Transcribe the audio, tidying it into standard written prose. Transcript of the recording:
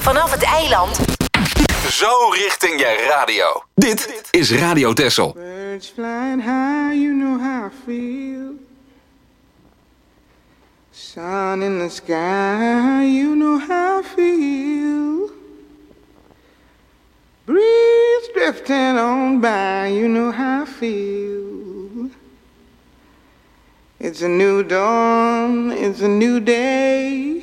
Vanaf het eiland. Zo richting je radio. Dit is Radio Texel. Birds flying high, you know how I feel. Sun in the sky, you know how I feel. Breeze drifting on by, you know how I feel. It's a new dawn, it's a new day.